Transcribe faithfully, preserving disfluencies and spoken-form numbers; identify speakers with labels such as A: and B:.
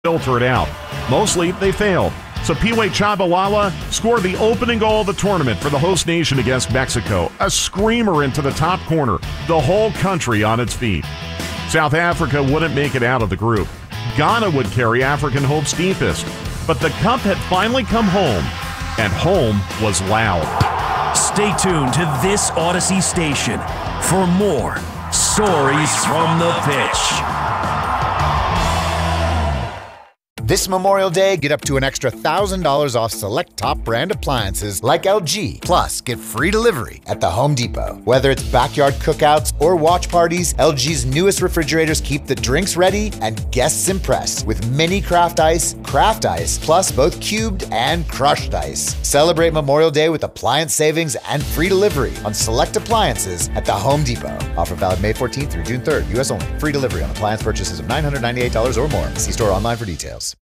A: filter it out. Mostly, they failed. So Piwe Chabawawa scored the opening goal of the tournament for the host nation against Mexico. A screamer into the top corner. The whole country on its feet. South Africa wouldn't make it out of the group. Ghana would carry African hopes deepest. But the cup had finally come home, and home was loud.
B: Stay tuned to this Odyssey station for more Stories from the Pitch.
C: This Memorial Day, get up to an extra one thousand dollars off select top brand appliances like L G. Plus, get free delivery at the Home Depot. Whether it's backyard cookouts or watch parties, L G's newest refrigerators keep the drinks ready and guests impressed with mini craft ice, craft ice, plus both cubed and crushed ice. Celebrate Memorial Day with appliance savings and free delivery on select appliances at the Home Depot. Offer valid May fourteenth through June third, U S only. Free delivery on appliance purchases of nine hundred ninety-eight dollars or more. See store online for details.